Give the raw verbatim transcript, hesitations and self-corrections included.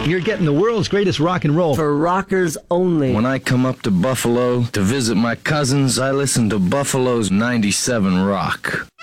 You're getting the world's greatest rock and roll. For rockers only. When I come up to Buffalo to visit my cousins, I listen to Buffalo's ninety-seven Rock.